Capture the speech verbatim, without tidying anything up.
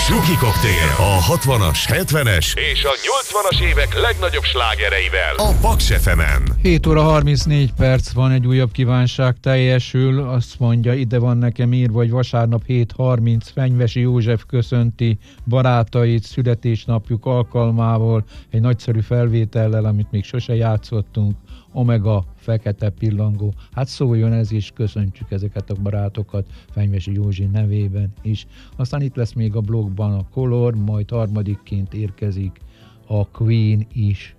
Suki Koktél, a hatvanas, hetvenes és a nyolcvanas évek legnagyobb slágereivel a Paks ef emen. hét óra harmincnégy perc van, egy újabb kívánság teljesül, azt mondja, ide van nekem írva, hogy vasárnap hét harminc Fenyvesi József köszönti barátait születésnapjuk alkalmával egy nagyszerű felvétellel, amit még sose játszottunk, Omega Fekete Pillangó. Hát szóljon ez is, köszöntjük ezeket a barátokat Fenyvesi Józsi nevében is. Aztán itt lesz még a blogban a Color, majd harmadikként érkezik a Queen is.